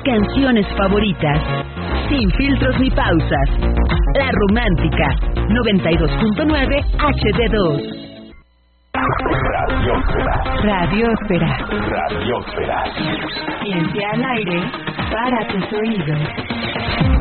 canciones favoritas, sin filtros ni pausas. La Romántica, 92.9 HD2. Radiosfera. Radiosfera. Ciencia al aire para tus oídos.